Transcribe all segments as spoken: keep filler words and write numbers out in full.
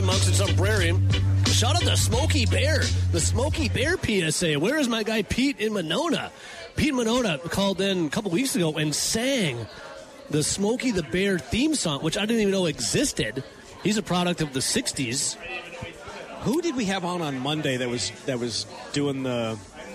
Monks and Some Prairie. Shout out to Smokey Bear, the Smokey Bear P S A. Where is my guy Pete in Monona? Pete Monona called in a couple weeks ago and sang the Smokey the Bear theme song, which I didn't even know existed. He's a product of the sixties. Who did we have on on Monday that was that was doing the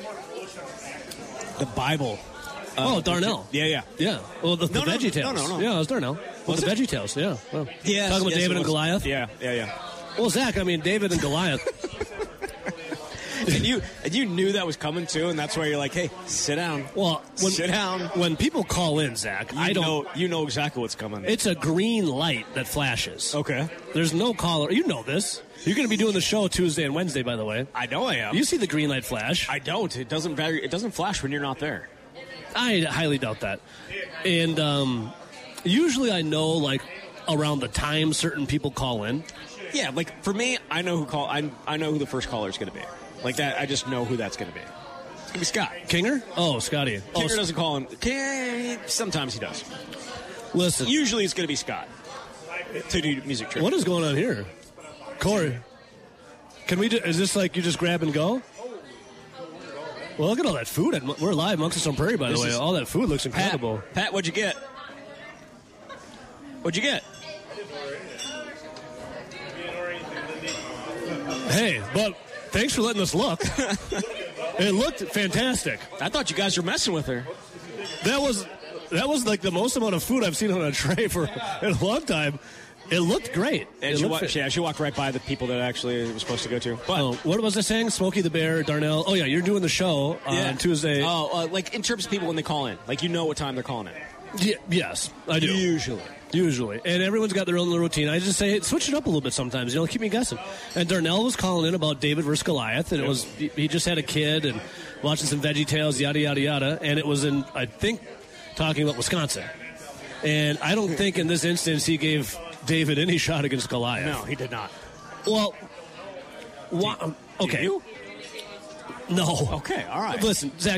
the Bible? Uh, oh, Darnell. Yeah, yeah. Yeah. Well, the, the no, no, Veggie Tales. No, no, no. Yeah, it was Darnell. Well, the it? Veggie Tales, yeah. Well, yes, talking about yes, David and Goliath? Yeah, yeah, yeah. Well, Zach, I mean, David and Goliath. and you and you knew that was coming, too, and that's why you're like, hey, sit down. Well, when, sit down. When people call in, Zach, you I don't... Know, you know exactly what's coming. It's a green light that flashes. Okay. There's no caller. You know this. You're going to be doing the show Tuesday and Wednesday, by the way. I know I am. You see the green light flash. I don't. It doesn't vary, It doesn't flash when you're not there. I highly doubt that. And um, usually I know, like, around the time certain people call in. Yeah, like, for me, I know who call. I, I know who the first caller is going to be. Like that, I just know who that's going to be. It's going to be Scott. Kinger? Oh, Scotty. Kinger oh, doesn't call in. Sometimes he does. Listen. Usually it's going to be Scott to do music trivia. What is going on here? Corey, can we do, is this like you just grab and go? Well, look at all that food. We're live, Monks and Some Prairie, by the way. All that food looks incredible. Pat, Pat, what'd you get? What'd you get? Hey, but thanks for letting us look. It looked fantastic. I thought you guys were messing with her. That was that was like the most amount of food I've seen on a tray for a long time. It looked great. And she, wa- yeah, she walked right by the people that actually it was supposed to go to. But oh, what was I saying? Smokey the Bear, Darnell. Oh, yeah, you're doing the show on yeah. Tuesday. Oh, uh, like in terms of people when they call in. Like you know what time they're calling in. Yeah, yes, I do. Usually. Usually. And everyone's got their own little routine. I just say, hey, switch it up a little bit sometimes. You know, keep me guessing. And Darnell was calling in about David versus Goliath, and it was he just had a kid and watching some Veggie Tales, yada, yada, yada. And it was in, I think, talking about Wisconsin. And I don't think in this instance he gave David any shot against Goliath. No, he did not. Well, wha- okay. Do you? No. Okay, all right. Listen, Zach.